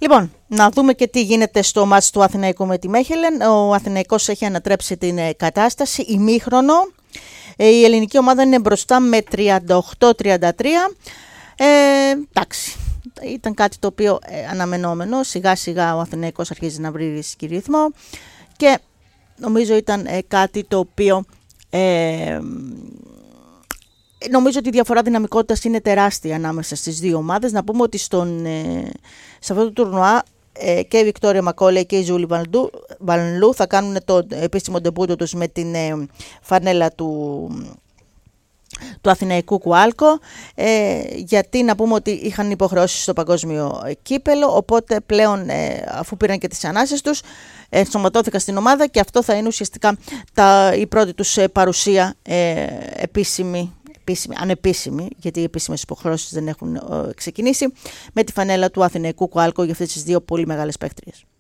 Λοιπόν, να δούμε και τι γίνεται στο μάτς του Αθηναϊκού με τη Μέχελεν. Ο Αθηναϊκός έχει ανατρέψει την κατάσταση, ημίχρονο. Η ελληνική ομάδα είναι μπροστά με 38-33. Εντάξει, ήταν κάτι το οποίο αναμενόμενο. Σιγά σιγά ο Αθηναϊκός αρχίζει να βρει ρυθμό και νομίζω ήταν κάτι το οποίο νομίζω ότι η διαφορά δυναμικότητας είναι τεράστια ανάμεσα στις δύο ομάδες. Να πούμε ότι σε αυτό το τουρνουά και η Βικτόρια Μακόλεϊ και η Ζούλη Βαλνλού θα κάνουν το επίσημο ντεμπούτο τους με την φανέλα του Αθηναϊκού Κουάλκο, γιατί να πούμε ότι είχαν υποχρεώσεις στο παγκόσμιο κύπελο, οπότε πλέον αφού πήραν και τις ανάσες τους ενσωματώθηκαν στην ομάδα και αυτό θα είναι ουσιαστικά η πρώτη τους παρουσία επίσημη, ανεπίσημη, γιατί οι επίσημες υποχρεώσεις δεν έχουν ξεκινήσει, με τη φανέλα του Αθηναϊκού Κουάλκο για αυτές τις δύο πολύ μεγάλες παίκτριες.